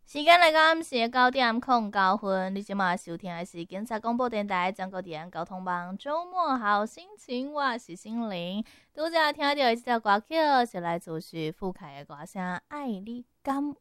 时间来到暗时9:09，你今晚收听的是警察广播电台全国治安交通网周末好心情，我是心灵。拄则听到的这条歌曲是来自徐富凯的歌声《爱你敢